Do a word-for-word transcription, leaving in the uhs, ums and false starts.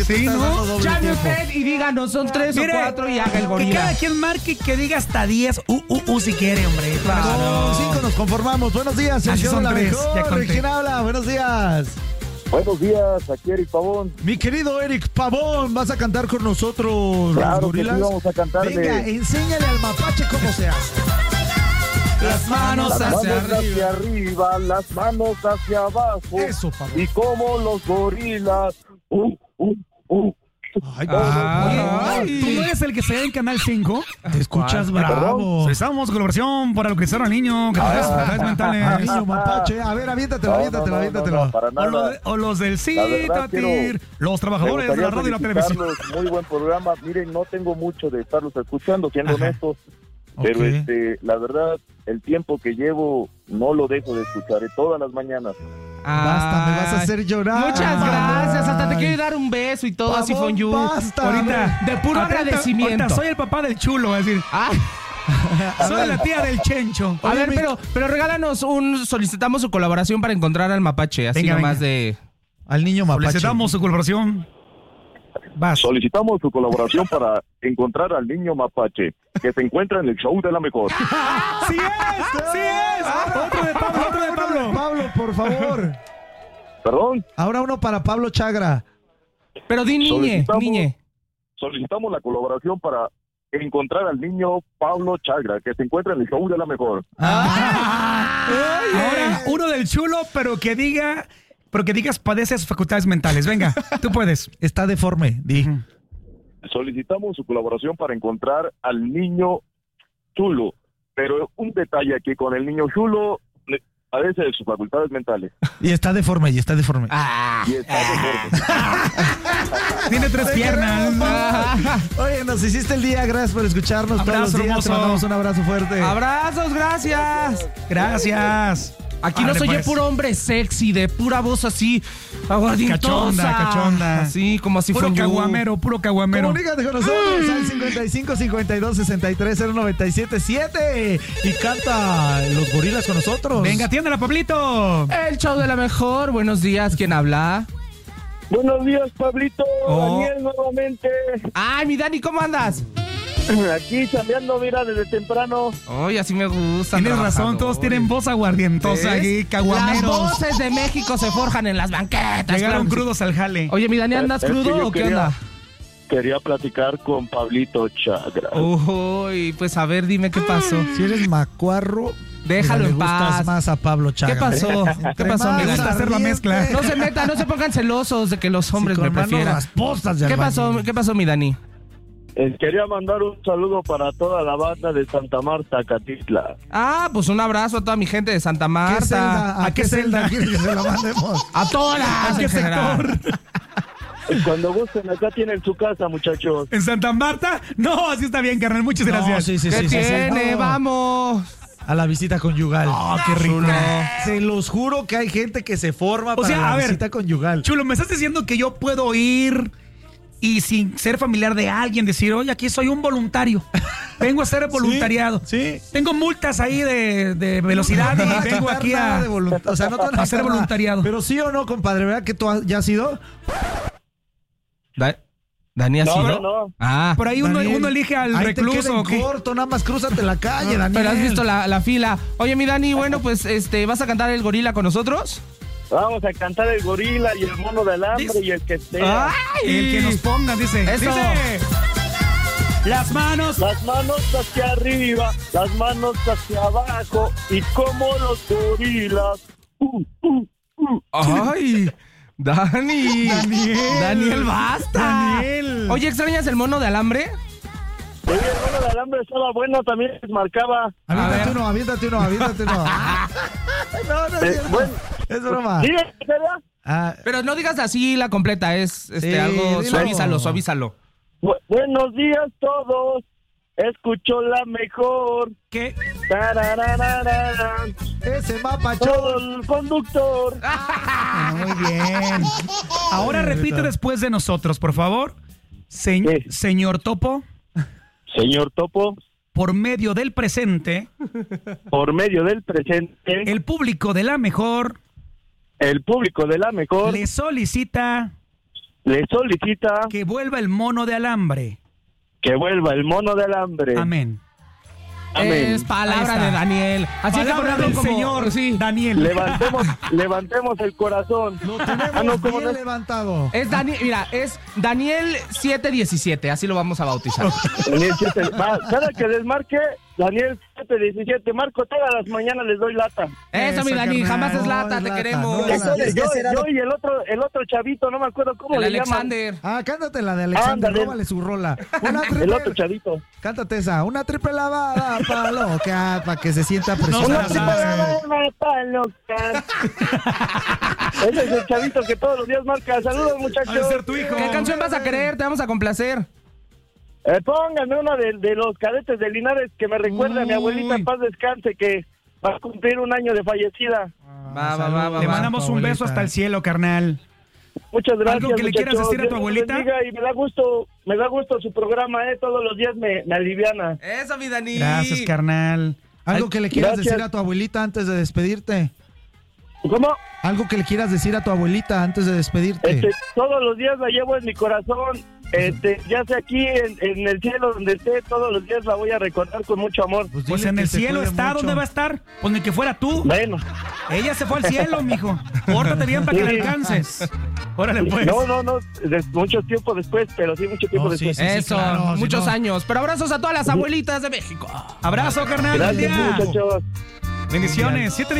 que Sí, tú estás ¿no? dando doble Llame tiempo. usted y díganos, son tres Mire, o cuatro y haga el Que gorila. cada quien marque y que diga hasta diez. Uh, uh, uh, si quiere, hombre. Con cinco nos conformamos. Buenos días, el Así show son de la tres, ya mejor. conté. ¿Quién habla? Buenos días. Buenos días, aquí Eric Pavón. Mi querido Eric Pavón, ¿vas a cantar con nosotros Claro los que gorilas? sí, vamos a cantarle. Venga, enséñale al mapache cómo se hace. Las manos Las hacia manos arriba. hacia arriba, las manos hacia abajo. Eso, Pavón. Y como los gorilas. Uh, uh, uh. Ay, Ay, Pavón. ¿tú no eres el que se ve en Canal cinco? Te escuchas ¿Cuál? bravo. Estamos en colaboración para localizar al niño que tiene enfermedades mentales. Niño mapache. A ver, aviéntatelo, No, aviéntatelo, no, no, aviéntatelo. no, no, para O, lo nada. de- o los del La verdad, Citatir, quiero- los Me trabajadores de la gustaría radio y la televisión. felicitarlos, muy buen programa. Miren, no tengo mucho de estarlos escuchando, siendo Ajá. honesto. Pero Ok. este, la verdad, el tiempo que llevo no lo dejo de escuchar, eh, todas las mañanas. Basta, me vas a hacer llorar. Muchas gracias, hasta te Ay. quiero dar un beso y todo así, Pavón, Fonyu. basta. Ahorita, De puro atenta, agradecimiento. ahorita soy el papá del chulo, es decir, Ah, soy la tía del chencho. a Oye, ver, mi- pero, pero regálanos un, solicitamos su colaboración para encontrar al mapache, así Venga, nomás venga. de... Al niño mapache. Solicitamos su colaboración. Vas. Solicitamos su colaboración para encontrar al niño mapache que se encuentra en el show de la mejor. ¡Sí es! ¡Sí es! Otro de Pablo, otro de Pablo. Pablo, por favor. Perdón, Ahora uno para Pablo Chagra. Pero di niñe, Solicitamos- niñe. solicitamos la colaboración para encontrar al niño Pablo Chagra que se encuentra en el show de la mejor. Ahora, uno del chulo, pero que diga, pero que digas padece sus facultades mentales. Venga, tú puedes. Está deforme, di. Solicitamos su colaboración para encontrar al niño chulo, pero un detalle aquí con el niño chulo le- padece de sus facultades mentales. Y está deforme, y está deforme. Ah, Y está deforme. Tiene tres piernas. Oye, nos hiciste el día, gracias por escucharnos todos Abrazo, los días. Te hermoso. mandamos un abrazo fuerte. abrazos, gracias. Gracias. Aquí no Árale, soy pues. puro hombre sexy, de pura voz así, aguardientosa. Cachonda, cachonda. Así, como así Puro Fonyu. caguamero, puro caguamero. Comunícate con nosotros al cincuenta y cinco, cincuenta y dos, sesenta y tres, cero noventa y siete, siete y canta Los Gorilas con nosotros. Venga, atiéndela, Pablito. El show de la mejor. Buenos días, ¿quién habla? Buenos días, Pablito. Oh. Daniel nuevamente. Ay, mi Dani, ¿cómo andas? Aquí chambeando, mira, desde temprano. Ay, así me gusta. Tienes razón, todos tienen voz aguardientosa aquí, Las caguameros. voces de México se forjan en las banquetas. Llegaron claro que sí. crudos al jale. Oye, mi Dani, ¿andas Es que crudo yo o qué quería- onda? Quería platicar con Pablito Chagra. Uy, pues a ver, dime qué pasó. Si eres macuarro, Déjalo le en gustas paz. más a Pablo Chagra. ¿Qué pasó? ¿Qué Entre pasó, más mi Me gusta Dani? hacer la mezcla. No se metan, no se pongan celosos de que los hombres Sí, me con manos prefieran. rasposas de ¿Qué albañil. pasó? ¿Qué pasó, mi Dani? Eh, quería mandar un saludo para toda la banda de Santa Marta, Catitla. Ah, pues un abrazo a toda mi gente de Santa ¿Qué Marta. celda? ¿A qué celda quieres que se la mandemos? A todas, ¿A qué en general. sector? Cuando gusten, acá tienen su casa, muchachos. ¿En Santa Marta? No, así está bien, carnal. Muchas No, gracias. sí, sí, ¿Qué sí, sí, sí. tiene? No. Vamos. A la visita conyugal. Oh, qué rico. Se los juro que hay gente que se forma para sea, la a ver, visita conyugal. Chulo, ¿me estás diciendo que yo puedo ir y sin ser familiar de alguien decir, oye, aquí soy un voluntario? Vengo a hacer voluntariado. Sí. Tengo multas ahí de, de velocidad No te van y vengo quitar aquí nada a... de volunta- o sea, no te van a a hacer quitar nada. voluntariado. Pero sí o no, compadre, ¿verdad que tú has- ya has ido? Da- ¿Dani ha No, sido? no, no. Ah, Por ahí uno, Daniel, uno elige al ahí te recluso. queda en ¿o qué? corto, nada más crúzate la calle, Daniel. pero has visto la, la fila. Oye, mi Dani, bueno, pues este, ¿vas a cantar el gorila con nosotros? Vamos a cantar el gorila y el mono del hambre Dice- y el que sea. ¡Ay! El que nos pongan, dice. Eso. Dice, las manos. Las manos hacia arriba, las manos hacia abajo y como los gorilas. Uh, uh, uh. ¡Ay! Dani. Daniel. Daniel, basta. Daniel. Oye, ¿extrañas el mono de alambre? Oye, el mono del hambre estaba bueno, también les marcaba. A Aviéntate ver. uno, aviéntate uno, aviéntate uno. No, no es Eh, cierto. bueno. Es broma. ¿Sí? ¿En serio? Ah, Pero no digas así la completa, es este Sí, algo, dilo. suavízalo, suavízalo. Bu- buenos días todos. Escucho la mejor. ¿Qué? Tarararararán. ese mapa Todo el conductor. Ah, muy bien. Ahora Ay, repite ahorita. después de nosotros, por favor. Se- Sí. Señor Topo, Señor Topo, por medio del presente, por medio del presente, el público de la mejor el público de la mejor le solicita le solicita que vuelva el mono de alambre. que vuelva el mono del hambre. Amén. Amén. Es palabra Ahí está. de Daniel. Así que Palabra ponerlo del como- Señor, sí. Daniel. Levantemos, levantemos el corazón. Lo tenemos Ah, no, ¿cómo bien no es? levantado. Es Daniel, mira, es Daniel siete diecisiete, así lo vamos a bautizar. Daniel siete, va, cada que les marque, Daniel siete diecisiete, marco todas las mañanas, les doy lata. Eso, mi Eso, Dani, carnal. jamás es No, lata, es te lata, queremos. no, es lata. Yo, yo y el otro, el otro chavito, no me acuerdo cómo El le llaman. Alexander. Ah, cántate la de Alexander, Ándale. róbale su rola. Una El triple, otro chavito. cántate esa, una triple lavada pa' loca, para que se sienta No, preciosa. no, no, no. Ese es el chavito que todos los días marca. Saludos, Ha de muchachos. ser tu hijo. ¿Qué canción vas a querer? Te vamos a complacer. Eh, pónganme una de, de los cadetes de Linares que me recuerda a mi abuelita, en paz descanse, que va a cumplir un año de fallecida. Va, va, va, va, Le va. mandamos un beso hasta el cielo, carnal. Muchas gracias. ¿Algo que le quieras muchachos. decir a tu Dios los abuelita? bendiga. Y me da gusto, me da gusto su programa, eh. Todos los días me, me aliviana. Eso, mi Dani. Gracias, carnal. Algo que le quieras Gracias. decir a tu abuelita antes de despedirte. ¿Cómo? Algo que le quieras decir a tu abuelita antes de despedirte. Este, todos los días la llevo en mi corazón. Este, ya sea aquí en, en el cielo donde esté, todos los días la voy a recordar con mucho amor. Pues dile en que el te cielo cuide está, mucho. ¿dónde va a estar? Pues ni que fuera tú. Bueno, Ella se fue al cielo, mijo. Pórtate bien para que la Sí. alcances. Órale, pues. no, no, no, de mucho tiempo después, pero sí mucho tiempo No, sí, después. sí. Eso, claro, si muchos no- años. Pero abrazos a todas las abuelitas de México. Abrazo, carnal. Buen Gracias, día. muchachos. Bendiciones. Siete